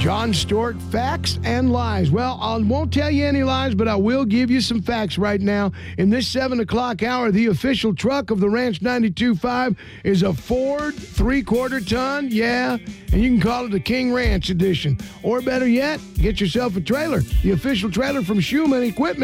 John Stewart, facts and lies. Well, I won't tell you any lies, but I will give you some facts right now. In this 7 o'clock hour, the official truck of the Ranch 92.5 is a Ford 3/4 ton. Yeah, and you can call it the King Ranch edition. Or better yet, get yourself a trailer. The official trailer from Schumann Equipment.